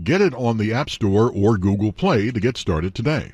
Get it on the App Store or Google Play to get started today.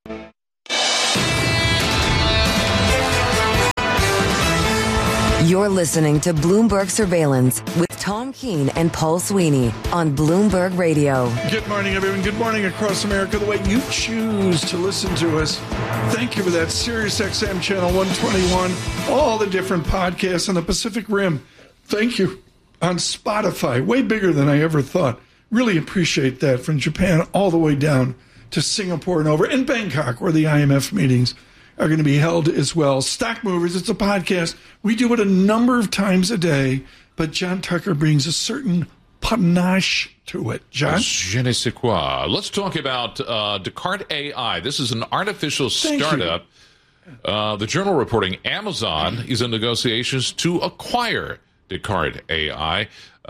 You're listening to Bloomberg Surveillance with Tom Keene and Paul Sweeney on Bloomberg Radio. Good morning, everyone. Good morning across America. The way you choose to listen to us. Thank you for that. Sirius XM Channel 121. All the different podcasts on the Pacific Rim. Thank you. On Spotify. Way bigger than I ever thought. Really appreciate that. From Japan all the way down to Singapore and over. And Bangkok, where the IMF meetings are going to be held as well. Stock Movers, it's a podcast. We do it a number of times a day, but John Tucker brings a certain panache to it. John? Je ne sais quoi. Let's talk about Descartes AI. This is an artificial startup. The Journal reporting Amazon is in negotiations to acquire Descartes AI.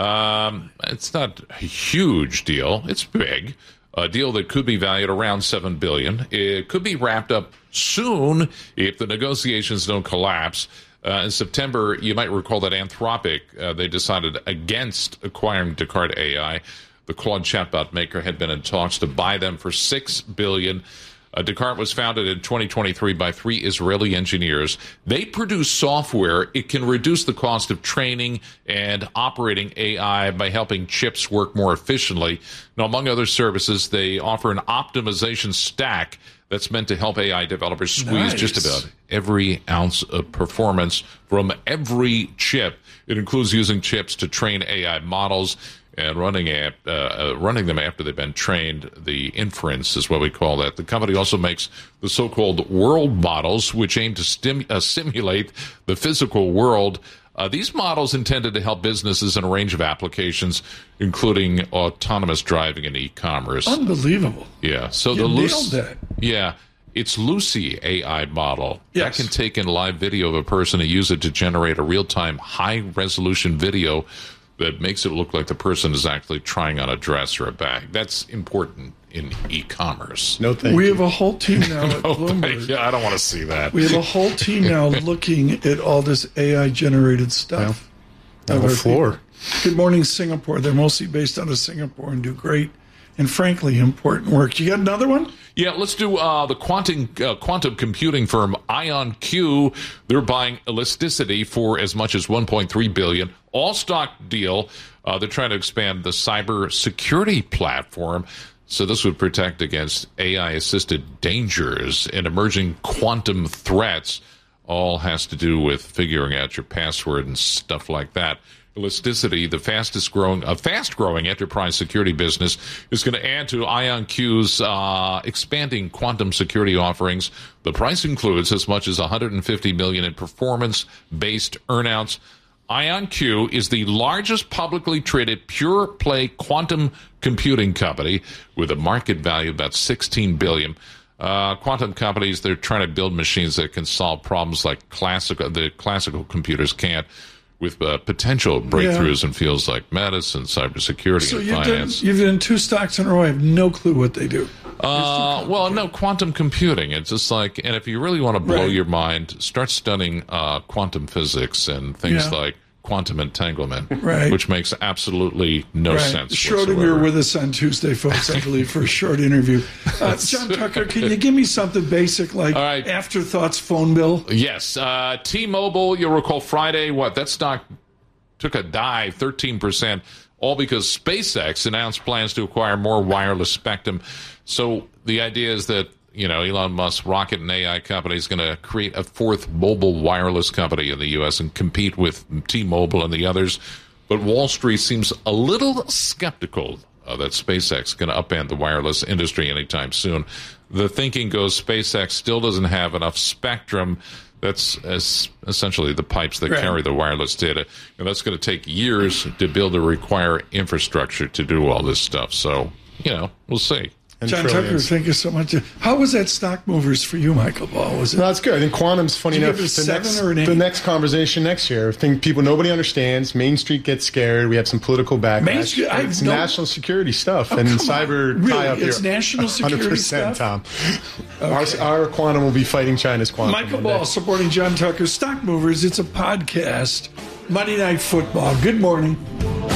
It's not a huge deal. It's big. A deal that could be valued around $7 billion. It could be wrapped up soon if the negotiations don't collapse. In September, you might recall that Anthropic, they decided against acquiring Descartes AI. The Claude chatbot maker had been in talks to buy them for $6 billion. Descartes was founded in 2023 by 3 Israeli engineers. They produce software. It can reduce the cost of training and operating AI by helping chips work more efficiently. Now, among other services, they offer an optimization stack that's meant to help AI developers squeeze just about every ounce of performance from every chip. It includes using chips to train AI models and running them after they've been trained. The inference is what we call that. The company also makes the so-called world models, which aim to simulate the physical world. These models intended to help businesses in a range of applications, including autonomous driving and e-commerce. Unbelievable. Yeah. So you nailed that. Yeah. It's Lucy AI model. Yes. That can take in live video of a person and use it to generate a real-time, high-resolution video that makes it look like the person is actually trying on a dress or a bag. That's important in e-commerce. No thank you. We have a whole team now at Bloomberg. Yeah, I don't want to see that. We have a whole team now looking at all this AI-generated stuff. On the floor. Good morning, Singapore. They're mostly based out of Singapore and do great and, frankly, important work. You got another one? Yeah, let's do the quantum computing firm IonQ. They're buying Elasticity for as much as $1.3 billion. All-stock deal. They're trying to expand the cyber security platform. So this would protect against AI-assisted dangers and emerging quantum threats. All has to do with figuring out your password and stuff like that. Elasticity, the fast-growing enterprise security business, is going to add to IonQ's expanding quantum security offerings. The price includes as much as $150 million in performance-based earnouts. IonQ is the largest publicly traded pure-play quantum computing company with a market value of about $16 billion. Quantum companies, they're trying to build machines that can solve problems like the classical computers can't, with potential breakthroughs in fields like medicine, cybersecurity, and finance. You've done 2 stocks in a row. I have no clue what they do. Quantum computing. It's just like, and if you really want to blow your mind, start studying quantum physics and things like quantum entanglement, which makes absolutely no sense Schrodinger whatsoever. with us on Tuesday, folks, I believe, for a short interview. John Tucker, can you give me something basic like afterthoughts phone bill? Yes. T-Mobile, you'll recall Friday, that stock took a dive, 13%, all because SpaceX announced plans to acquire more wireless spectrum. So the idea is that Elon Musk's rocket and AI company is going to create a 4th mobile wireless company in the U.S. and compete with T-Mobile and the others. But Wall Street seems a little skeptical that SpaceX is going to upend the wireless industry anytime soon. The thinking goes SpaceX still doesn't have enough spectrum. That's essentially the pipes that carry the wireless data. And that's going to take years to build or require infrastructure to do all this stuff. So, we'll see. John Tucker, thank you so much. How was that stock movers for you, Michael Ball? Was it? No, that's good. I think quantum's funny enough. The next conversation next year. I think nobody understands. Main Street gets scared. We have some political backlash. It's national security stuff and cyber tie-up here. It's national security 100%, stuff? Tom. Okay. Our quantum will be fighting China's quantum. Michael Ball supporting John Tucker. Stock Movers, it's a podcast. Monday Night Football. Good morning.